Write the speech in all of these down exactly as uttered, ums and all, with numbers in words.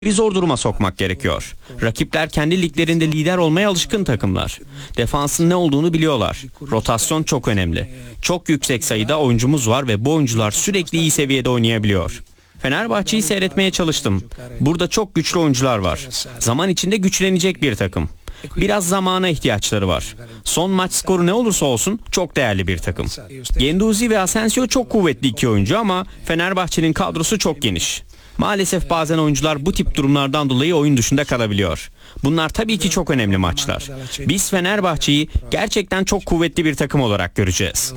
bir zor duruma sokmak gerekiyor. Rakipler kendi liglerinde lider olmaya alışkın takımlar. Defansın ne olduğunu biliyorlar. Rotasyon çok önemli. Çok yüksek sayıda oyuncumuz var ve bu oyuncular sürekli iyi seviyede oynayabiliyor. Fenerbahçe'yi seyretmeye çalıştım. Burada çok güçlü oyuncular var. Zaman içinde güçlenecek bir takım. Biraz zamana ihtiyaçları var. Son maç skoru ne olursa olsun çok değerli bir takım. Guendouzi ve Asensio çok kuvvetli iki oyuncu ama Fenerbahçe'nin kadrosu çok geniş. Maalesef bazen oyuncular bu tip durumlardan dolayı oyun dışında kalabiliyor. Bunlar tabii ki çok önemli maçlar. Biz Fenerbahçe'yi gerçekten çok kuvvetli bir takım olarak göreceğiz.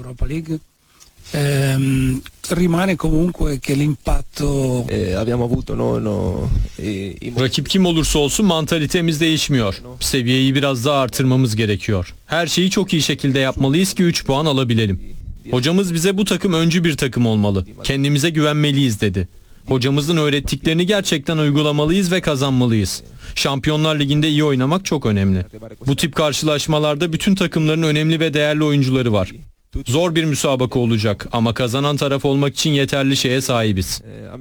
Ehm, rimane comunque che l'impatto eh, abbiamo avuto no, no, eh, Rakip kim olursa olsun mantalitemiz değişmiyor. Seviyeyi biraz daha artırmamız gerekiyor. Her şeyi çok iyi şekilde yapmalıyız ki üç puan alabilelim. Hocamız bize bu takım öncü bir takım olmalı. Kendimize güvenmeliyiz dedi. Hocamızın öğrettiklerini gerçekten uygulamalıyız ve kazanmalıyız. Şampiyonlar Ligi'nde iyi oynamak çok önemli. Bu tip karşılaşmalarda bütün takımların önemli ve değerli oyuncuları var. Zor bir müsabaka olacak ama kazanan taraf olmak için yeterli şeye sahibiz.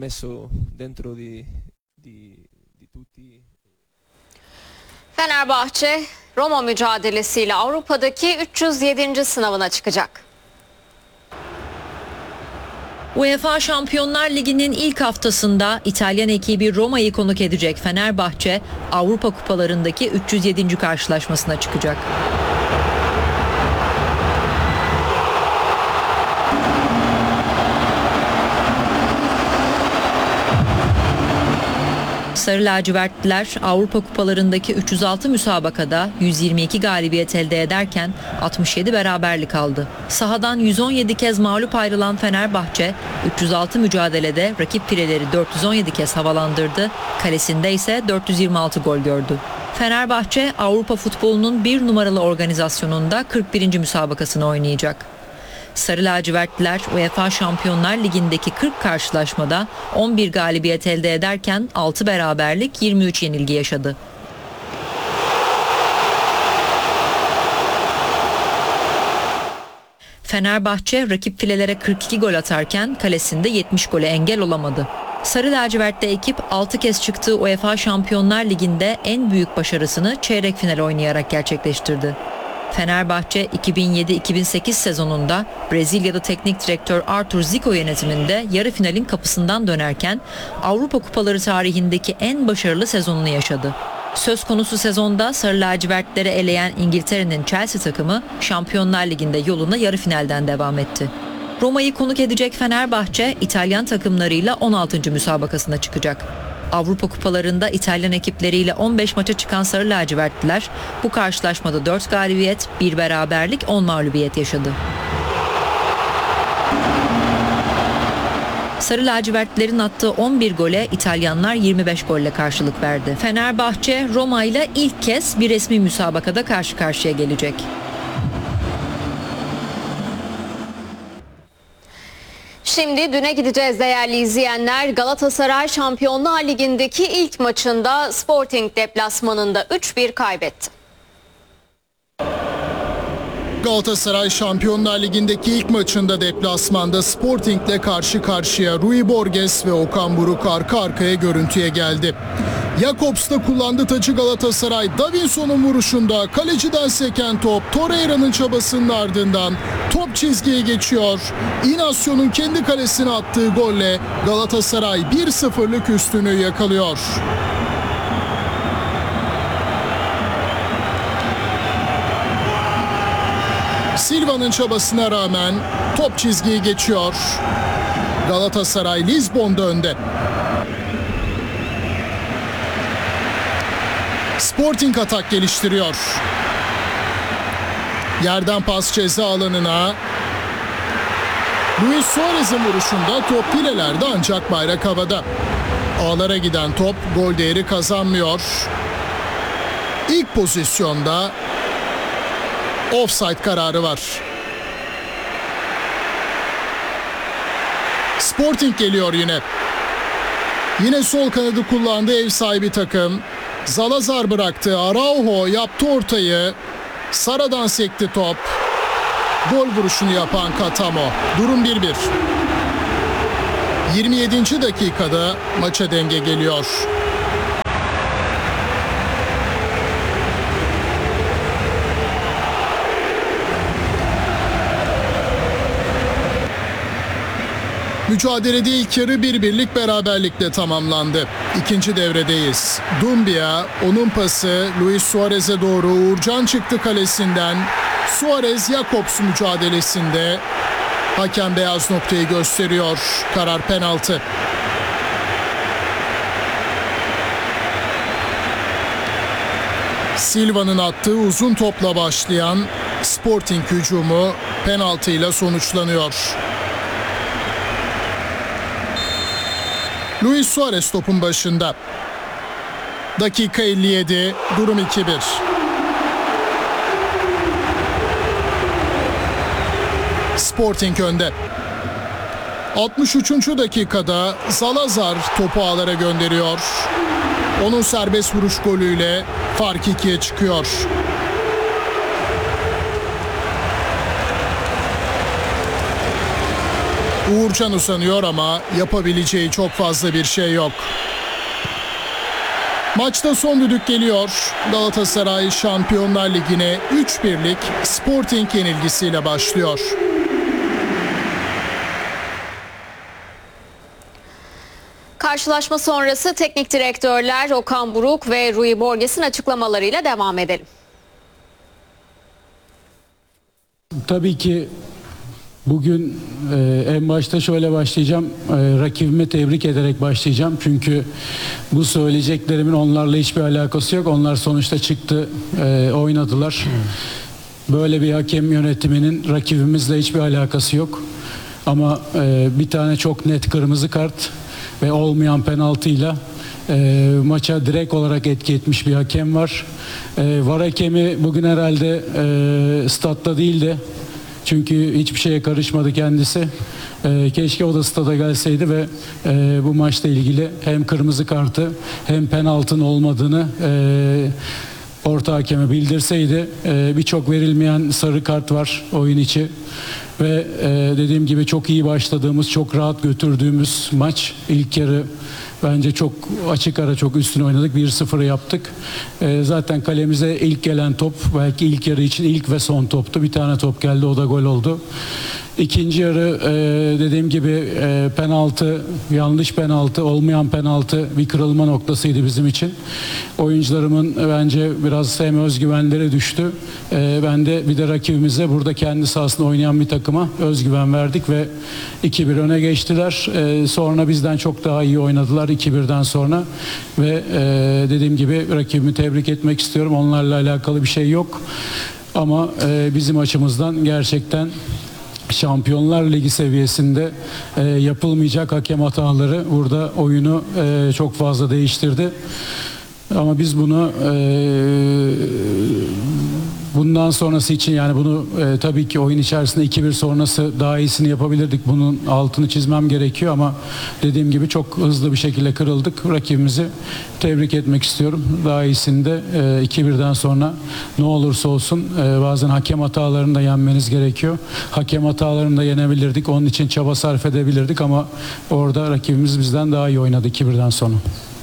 Fenerbahçe, Roma mücadelesiyle Avrupa'daki üç yüz yedinci sınavına çıkacak. UEFA Şampiyonlar Ligi'nin ilk haftasında İtalyan ekibi Roma'yı konuk edecek Fenerbahçe, Avrupa Kupalarındaki üç yüz yedinci karşılaşmasına çıkacak. Sarı lacivertliler Avrupa Kupalarındaki üç yüz altı müsabakada yüz yirmi iki galibiyet elde ederken altmış yedi beraberlik aldı. Sahadan yüz on yedi kez mağlup ayrılan Fenerbahçe üç yüz altı mücadelede rakip fileleri dört yüz on yedi kez havalandırdı, kalesinde ise dört yüz yirmi altı gol gördü. Fenerbahçe Avrupa futbolunun bir numaralı organizasyonunda kırk birinci müsabakasını oynayacak. Sarı lacivertliler UEFA Şampiyonlar Ligi'ndeki kırk karşılaşmada on bir galibiyet elde ederken altı beraberlik, yirmi üç yenilgi yaşadı. Fenerbahçe rakip filelere kırk iki gol atarken kalesinde yetmiş gole engel olamadı. Sarı lacivertli ekip altı kez çıktığı UEFA Şampiyonlar Ligi'nde en büyük başarısını çeyrek final oynayarak gerçekleştirdi. Fenerbahçe iki bin yedi iki bin sekiz sezonunda Brezilyalı teknik direktör Arthur Zico yönetiminde yarı finalin kapısından dönerken Avrupa Kupaları tarihindeki en başarılı sezonunu yaşadı. Söz konusu sezonda sarı lacivertleri eleyen İngiltere'nin Chelsea takımı Şampiyonlar Ligi'nde yoluna yarı finalden devam etti. Roma'yı konuk edecek Fenerbahçe İtalyan takımlarıyla on altıncı müsabakasına çıkacak. Avrupa Kupalarında İtalyan ekipleriyle on beş maça çıkan sarı lacivertliler bu karşılaşmada dört galibiyet, bir beraberlik, on mağlubiyet yaşadı. Sarı lacivertlilerin attığı on bir gole İtalyanlar yirmi beş golle karşılık verdi. Fenerbahçe Roma ile ilk kez bir resmi müsabakada karşı karşıya gelecek. Şimdi düne gideceğiz değerli izleyenler. Galatasaray Şampiyonlar Ligi'ndeki ilk maçında Sporting deplasmanında üç bir kaybetti. Galatasaray Şampiyonlar Ligi'ndeki ilk maçında deplasmanda Sporting'le karşı karşıya. Rui Borges ve Okan Buruk arka arkaya görüntüye geldi. Jakobs'ta kullandı tacı Galatasaray. Davinson'un vuruşunda kaleciden seken top Torreira'nın çabasının ardından top çizgiye geçiyor. Inaccio'nun kendi kalesine attığı golle Galatasaray bir sıfırlık üstünlüğü yakalıyor. Silva'nın çabasına rağmen top çizgiyi geçiyor. Galatasaray Lizbon'da önde. Sporting atak geliştiriyor. Yerden pas ceza alanına. Luis Suarez'in vuruşunda top filelerde ancak bayrak havada. Ağlara giden top gol değeri kazanmıyor. İlk pozisyonda offside kararı var. Sporting geliyor yine. Yine sol kanadı kullandı ev sahibi takım. Zalazar bıraktı. Araujo yaptı ortayı. Sara'dan sekti top. Gol vuruşunu yapan Katamo. Durum bir bir. yirmi yedinci dakikada maça denge geliyor. Mücadelede ilk yarı bir birlik beraberlikle tamamlandı. İkinci devredeyiz. Doumbia, onun pası Luis Suarez'e doğru, Uğurcan çıktı kalesinden. Suarez-Jakobs mücadelesinde hakem beyaz noktayı gösteriyor. Karar penaltı. Silva'nın attığı uzun topla başlayan Sporting hücumu penaltıyla sonuçlanıyor. Luis Suarez topun başında. Dakika elli yedi, durum iki bir. Sporting önde. altmış üçüncü dakikada Salazar topu ağlara gönderiyor. Onun serbest vuruş golüyle fark ikiye çıkıyor. Uğurcan uzanıyor ama yapabileceği çok fazla bir şey yok. Maçta son düdük geliyor. Galatasaray Şampiyonlar Ligi'ne üç birlik Sporting yenilgisiyle başlıyor. Karşılaşma sonrası teknik direktörler Okan Buruk ve Rui Borges'in açıklamalarıyla devam edelim. Tabii ki bugün e, en başta şöyle başlayacağım. E, rakibimi tebrik ederek başlayacağım. Çünkü bu söyleyeceklerimin onlarla hiçbir alakası yok. Onlar sonuçta çıktı, e, oynadılar. Böyle bir hakem yönetiminin rakibimizle hiçbir alakası yok. Ama e, bir tane çok net kırmızı kart ve olmayan penaltıyla e, maça direkt olarak etki etmiş bir hakem var. E, var hakemi bugün herhalde e, statta değildi. Çünkü hiçbir şeye karışmadı kendisi. E, keşke o da stada gelseydi ve e, bu maçla ilgili hem kırmızı kartı hem penaltının olmadığını e, orta hakeme bildirseydi. E, Birçok verilmeyen sarı kart var oyun içi. Ve e, dediğim gibi çok iyi başladığımız, çok rahat götürdüğümüz maç. İlk yarı bence çok açık ara çok üstüne oynadık. bir sıfır yaptık. E, zaten kalemize ilk gelen top belki ilk yarı için ilk ve son toptu. Bir tane top geldi, o da gol oldu. İkinci yarı e, dediğim gibi e, penaltı, yanlış penaltı, olmayan penaltı bir kırılma noktasıydı bizim için. Oyuncularımın bence biraz hem özgüvenleri düştü. E, ben de bir de rakibimize burada kendi sahasında oynayan bir takıma özgüven verdik ve iki bir öne geçtiler. E, sonra bizden çok daha iyi oynadılar iki birden sonra ve e, dediğim gibi rakibimi tebrik etmek istiyorum. Onlarla alakalı bir şey yok. Ama e, bizim açımızdan gerçekten Şampiyonlar Ligi seviyesinde e, yapılmayacak hakem hataları burada oyunu e, çok fazla değiştirdi. Ama biz bunu e, bundan sonrası için yani bunu e, tabii ki oyun içerisinde iki bir sonrası daha iyisini yapabilirdik. Bunun altını çizmem gerekiyor ama dediğim gibi çok hızlı bir şekilde kırıldık. Rakibimizi tebrik etmek istiyorum. Daha iyisini de e, iki birden sonra ne olursa olsun e, bazen hakem hatalarını da yenmeniz gerekiyor. Hakem hatalarını da yenebilirdik. Onun için çaba sarf edebilirdik ama orada rakibimiz bizden daha iyi oynadı iki birden sonra.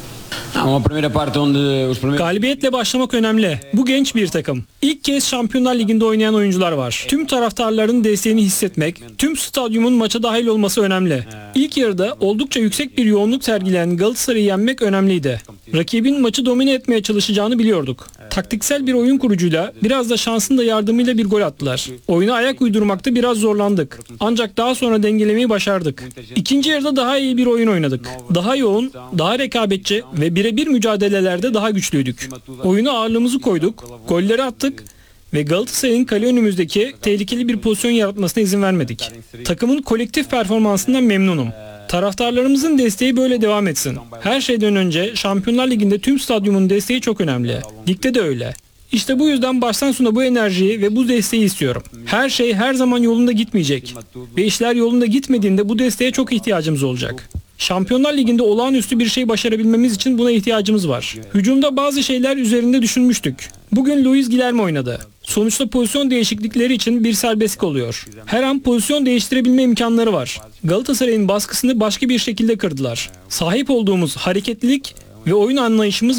Galibiyetle başlamak önemli. Bu genç bir takım. İlk kez Şampiyonlar Ligi'nde oynayan oyuncular var. Tüm taraftarların desteğini hissetmek, tüm stadyumun maça dahil olması önemli. İlk yarıda oldukça yüksek bir yoğunluk sergileyen Galatasaray'ı yenmek önemliydi. Rakibin maçı domine etmeye çalışacağını biliyorduk. Taktiksel bir oyun kurucuyla biraz da şansın da yardımıyla bir gol attılar. Oyuna ayak uydurmakta biraz zorlandık. Ancak daha sonra dengelemeyi başardık. İkinci yarıda daha iyi bir oyun oynadık. Daha yoğun, daha rekabetçi ve birebir mücadelelerde daha güçlüydük. Oyuna ağırlığımızı koyduk, golleri attık ve Galatasaray'ın kale önümüzdeki tehlikeli bir pozisyon yaratmasına izin vermedik. Takımın kolektif performansından memnunum. Taraftarlarımızın desteği böyle devam etsin. Her şeyden önce Şampiyonlar Ligi'nde tüm stadyumun desteği çok önemli. Ligde de öyle. İşte bu yüzden baştan sona bu enerjiyi ve bu desteği istiyorum. Her şey her zaman yolunda gitmeyecek. Ve işler yolunda gitmediğinde bu desteğe çok ihtiyacımız olacak. Şampiyonlar Ligi'nde olağanüstü bir şey başarabilmemiz için buna ihtiyacımız var. Hücumda bazı şeyler üzerinde düşünmüştük. Bugün Luis Guilherme oynadı. Sonuçta pozisyon değişiklikleri için bir serbestlik oluyor. Her an pozisyon değiştirebilme imkanları var. Galatasaray'ın baskısını başka bir şekilde kırdılar. Sahip olduğumuz hareketlilik ve oyun anlayışımız